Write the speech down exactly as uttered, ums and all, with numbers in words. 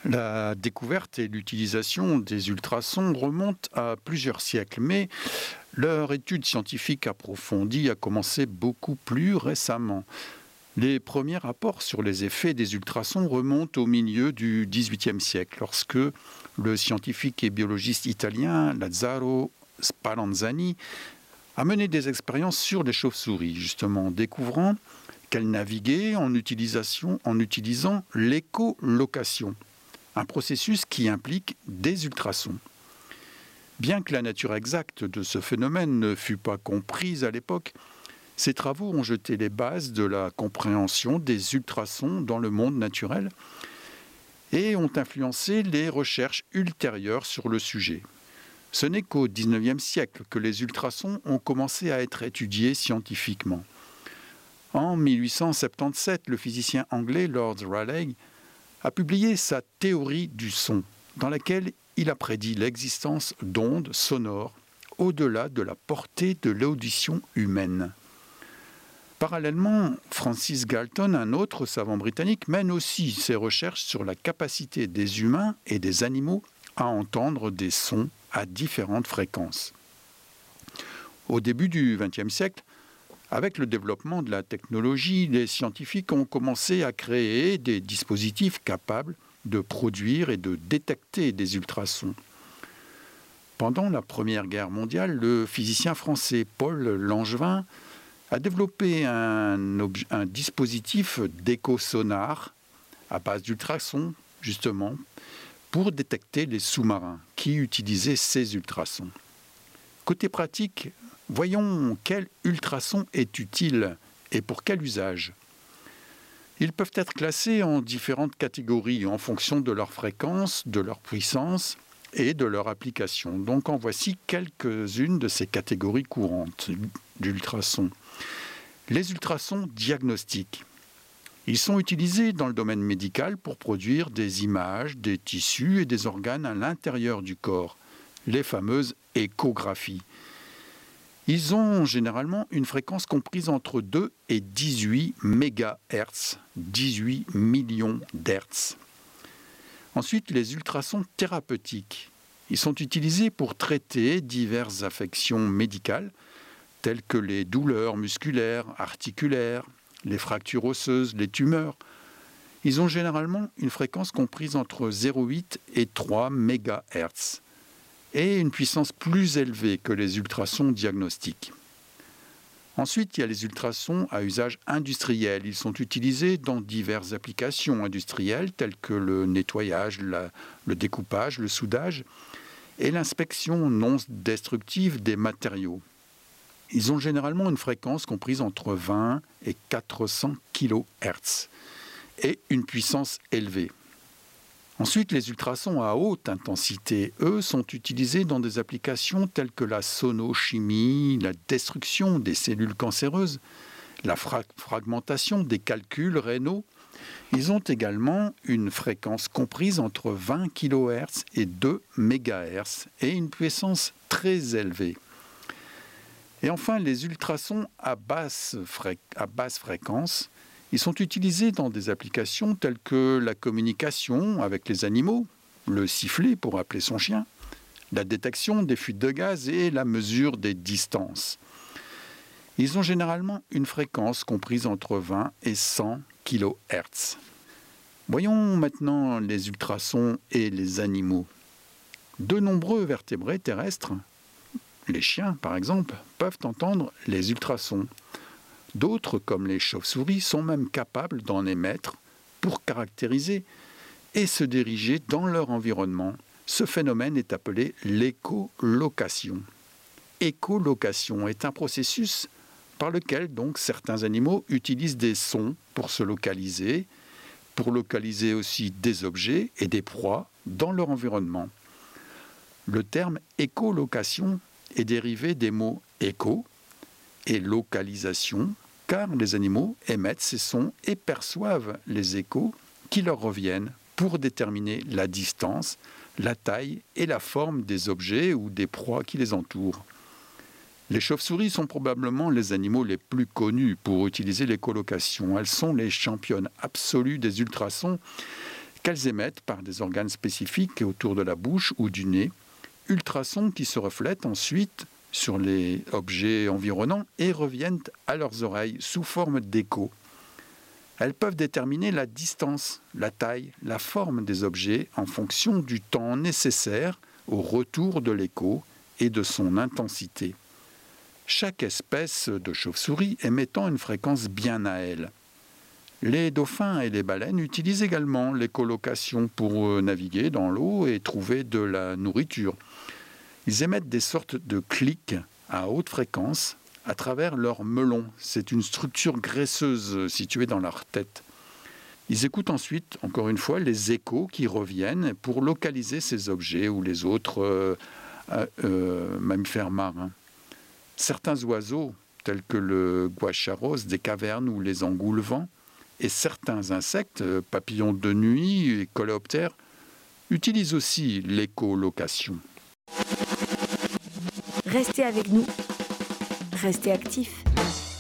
La découverte et l'utilisation des ultrasons remontent à plusieurs siècles, mais leur étude scientifique approfondie a commencé beaucoup plus récemment. Les premiers rapports sur les effets des ultrasons remontent au milieu du dix-huitième siècle, lorsque le scientifique et biologiste italien Lazzaro Spallanzani a mené des expériences sur les chauves-souris, justement, découvrant qu'elles naviguaient en, utilisation, en utilisant l'écholocation, un processus qui implique des ultrasons. Bien que la nature exacte de ce phénomène ne fût pas comprise à l'époque, ces travaux ont jeté les bases de la compréhension des ultrasons dans le monde naturel et ont influencé les recherches ultérieures sur le sujet. Ce n'est qu'au dix-neuvième siècle que les ultrasons ont commencé à être étudiés scientifiquement. En mille huit cent soixante-dix-sept, le physicien anglais Lord Rayleigh a publié sa théorie du son, dans laquelle il a prédit l'existence d'ondes sonores au-delà de la portée de l'audition humaine. Parallèlement, Francis Galton, un autre savant britannique, mène aussi ses recherches sur la capacité des humains et des animaux à entendre des sons à différentes fréquences. Au début du vingtième siècle, avec le développement de la technologie, les scientifiques ont commencé à créer des dispositifs capables de produire et de détecter des ultrasons. Pendant la Première Guerre mondiale, le physicien français Paul Langevin a développé un, un dispositif d'écho-sonar à base d'ultrasons, justement, pour détecter les sous-marins qui utilisaient ces ultrasons. Côté pratique, voyons quel ultrason est utile et pour quel usage. Ils peuvent être classés en différentes catégories en fonction de leur fréquence, de leur puissance et de leur application. Donc en voici quelques-unes de ces catégories courantes d'ultrasons. Les ultrasons diagnostiques. Ils sont utilisés dans le domaine médical pour produire des images, des tissus et des organes à l'intérieur du corps, les fameuses échographies. Ils ont généralement une fréquence comprise entre deux et dix-huit mégahertz, dix-huit millions d'hertz. Ensuite, les ultrasons thérapeutiques. Ils sont utilisés pour traiter diverses affections médicales, telles que les douleurs musculaires, articulaires, les fractures osseuses, les tumeurs. Ils ont généralement une fréquence comprise entre zéro virgule huit et trois mégahertz et une puissance plus élevée que les ultrasons diagnostiques. Ensuite, il y a les ultrasons à usage industriel. Ils sont utilisés dans diverses applications industrielles telles que le nettoyage, la, le découpage, le soudage et l'inspection non destructive des matériaux. Ils ont généralement une fréquence comprise entre vingt et quatre cents kilohertz et une puissance élevée. Ensuite, les ultrasons à haute intensité, eux, sont utilisés dans des applications telles que la sonochimie, la destruction des cellules cancéreuses, la fra- fragmentation des calculs rénaux. Ils ont également une fréquence comprise entre vingt kilohertz et deux mégahertz et une puissance très élevée. Et enfin, les ultrasons à basse, fré- à basse fréquence, ils sont utilisés dans des applications telles que la communication avec les animaux, le sifflet pour appeler son chien, la détection des fuites de gaz et la mesure des distances. Ils ont généralement une fréquence comprise entre vingt et cent kilohertz. Voyons maintenant les ultrasons et les animaux. De nombreux vertébrés terrestres, les chiens par exemple, peuvent entendre les ultrasons. D'autres, comme les chauves-souris, sont même capables d'en émettre pour caractériser et se diriger dans leur environnement. Ce phénomène est appelé l'écholocation. Écholocation est un processus par lequel donc certains animaux utilisent des sons pour se localiser, pour localiser aussi des objets et des proies dans leur environnement. Le terme écholocation est dérivé des mots écho et localisation, car les animaux émettent ces sons et perçoivent les échos qui leur reviennent pour déterminer la distance, la taille et la forme des objets ou des proies qui les entourent. Les chauves-souris sont probablement les animaux les plus connus pour utiliser l'écholocation. Elles sont les championnes absolues des ultrasons, qu'elles émettent par des organes spécifiques autour de la bouche ou du nez, ultrasons qui se reflètent ensuite sur les objets environnants et reviennent à leurs oreilles sous forme d'écho. Elles peuvent déterminer la distance, la taille, la forme des objets en fonction du temps nécessaire au retour de l'écho et de son intensité. Chaque espèce de chauve-souris émettant une fréquence bien à elle. Les dauphins et les baleines utilisent également l'écholocation pour naviguer dans l'eau et trouver de la nourriture. Ils émettent des sortes de clics à haute fréquence à travers leur melon. C'est une structure graisseuse située dans leur tête. Ils écoutent ensuite, encore une fois, les échos qui reviennent pour localiser ces objets ou les autres euh, euh, mammifères marins. Certains oiseaux, tels que le guacharos des cavernes ou les engoulevents, et certains insectes, papillons de nuit et coléoptères, utilisent aussi l'écholocation. Restez avec nous, restez actifs.